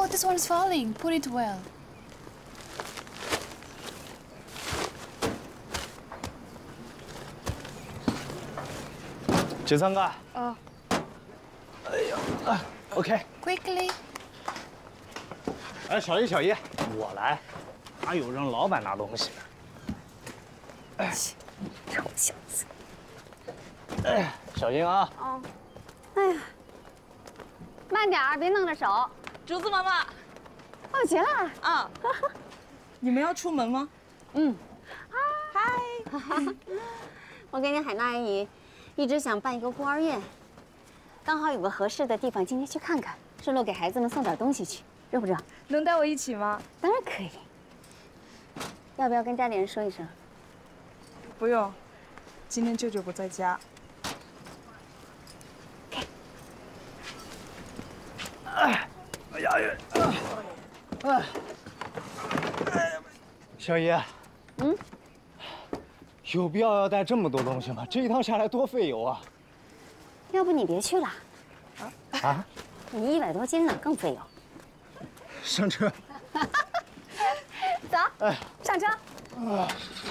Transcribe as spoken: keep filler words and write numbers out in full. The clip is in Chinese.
Oh, this one's falling. Put it well. 十三个。 哦。 哎呀，啊 ，OK。 Quickly. 哎，小姨，小姨，我来。哪有让老板拿东西的？哎， 臭小子。 哎，小心啊！ 哦。哎呀，慢点儿，别弄着手。 竹子妈妈。 放学了。 啊。你们要出门吗？ 嗯。 嗨。 我跟你海娜阿姨一直想办一个孤儿院，刚好有个合适的地方，今天去看看，顺路给孩子们送点东西去，热不热？ 能带我一起吗？ 当然可以。要不要跟家里人说一声？ 不用，今天舅舅不在家。 哎，哎呀呀！哎，哎，小姨。嗯。 有必要要带这么多东西吗？这一趟下来多费油啊！ 要不你别去了。 啊？啊？ 你一百多斤呢，更费油。 上车。 走， 哎， 上车。 啊。